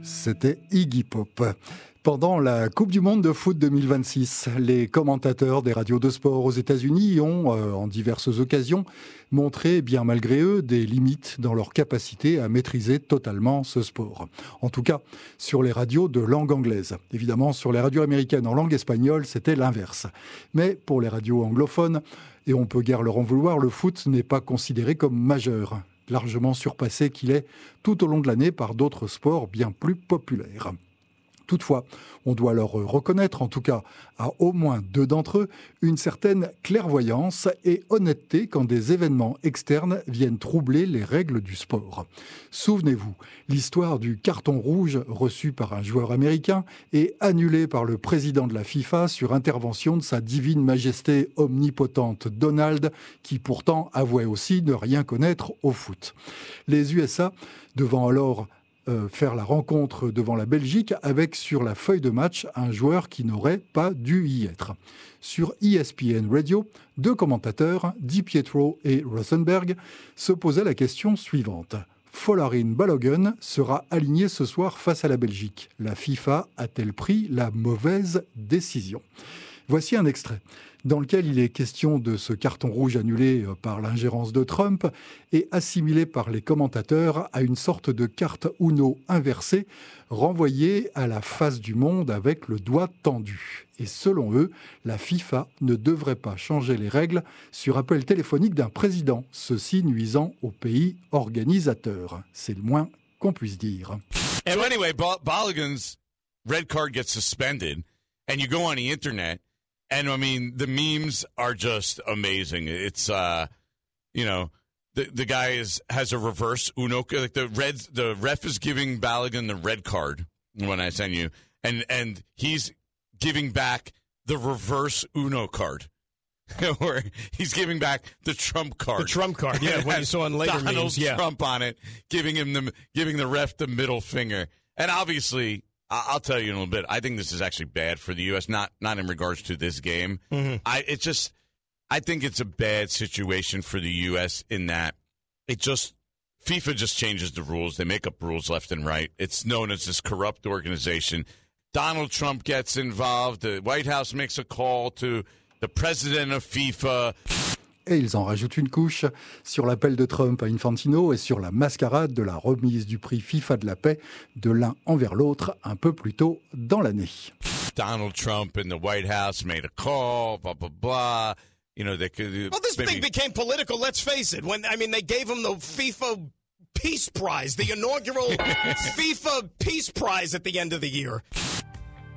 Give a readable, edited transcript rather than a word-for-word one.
C'était Iggy Pop. Pendant la Coupe du Monde de foot 2026, les commentateurs des radios de sport aux États-Unis ont, en diverses occasions, montré, bien malgré eux, des limites dans leur capacité à maîtriser totalement ce sport. En tout cas, sur les radios de langue anglaise. Évidemment, sur les radios américaines en langue espagnole, c'était l'inverse. Mais pour les radios anglophones, et on peut guère leur en vouloir, le foot n'est pas considéré comme majeur, largement surpassé qu'il est tout au long de l'année par d'autres sports bien plus populaires. Toutefois, on doit leur reconnaître, en tout cas à au moins 2 d'entre eux, une certaine clairvoyance et honnêteté quand des événements externes viennent troubler les règles du sport. Souvenez-vous, l'histoire du carton rouge reçu par un joueur américain et annulé par le président de la FIFA sur intervention de sa divine majesté omnipotente Donald, qui pourtant avouait aussi ne rien connaître au foot. Les USA, devant alors faire la rencontre devant la Belgique avec sur la feuille de match un joueur qui n'aurait pas dû y être. Sur ESPN Radio, 2 commentateurs, Di Pietro et Rosenberg, se posaient la question suivante. Folarin Balogun sera aligné ce soir face à la Belgique. La FIFA a-t-elle pris la mauvaise décision ? Voici un extrait dans lequel il est question de ce carton rouge annulé par l'ingérence de Trump et assimilé par les commentateurs à une sorte de carte Uno inversée, renvoyée à la face du monde avec le doigt tendu. Et selon eux, la FIFA ne devrait pas changer les règles sur appel téléphonique d'un président, ceci nuisant au pays organisateur. C'est le moins qu'on puisse dire. And anyway, Balogun's red card gets suspended, and you go on the internet, and I mean, the memes are just amazing. It's, you know, the guy has a reverse Uno, like the ref is giving Balogun the red card when I send you, and he's giving back the reverse Uno card. Or he's giving back the Trump card. The Trump card, yeah, what you saw in later Donald memes, yeah. Trump on it, giving the ref the middle finger. And obviously, I'll tell you in a little bit, I think this is actually bad for the U.S., not in regards to this game. Mm-hmm. I think it's a bad situation for the U.S. in that FIFA just changes the rules. They make up rules left and right. It's known as this corrupt organization. Donald Trump gets involved. The White House makes a call to the president of FIFA. Et ils en rajoutent une couche sur l'appel de Trump à Infantino et sur la mascarade de la remise du prix FIFA de la paix de l'un envers l'autre un peu plus tôt dans l'année. Donald Trump and the White House made a call, blah, blah, blah. You know, they could. Well, this thing became political, let's face it. They gave him the FIFA Peace Prize, the inaugural FIFA Peace Prize at the end of the year.